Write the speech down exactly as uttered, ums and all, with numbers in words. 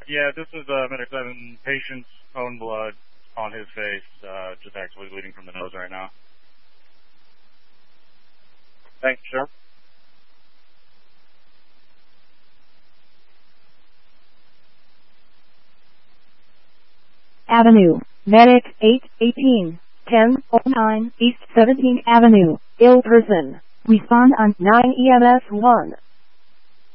Yeah, this is uh, Medic seven, patient's own blood on his face, uh, just actually bleeding from the nose right now. Thanks, sir. Avenue, Medic eight eighteen, ten oh nine East seventeenth Avenue, ill person. Respond on nine E M S one.